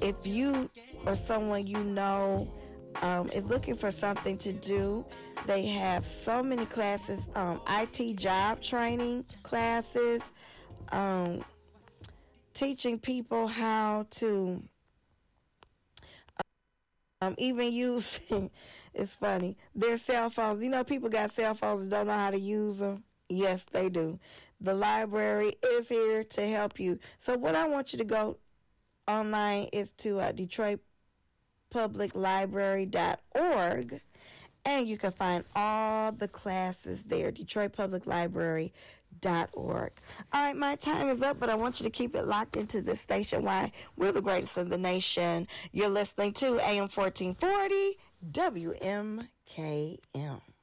if you or someone you know is looking for something to do, they have so many classes, IT job training classes, teaching people how to even use, it's funny, their cell phones. You know, people got cell phones and don't know how to use them. Yes, they do. The library is here to help you. So what I want you to go online is to DetroitPublicLibrary.org, and you can find all the classes there, DetroitPublicLibrary.org. All right, my time is up, but I want you to keep it locked into this station. Why? We're the greatest in the nation. You're listening to AM 1440 WMKM.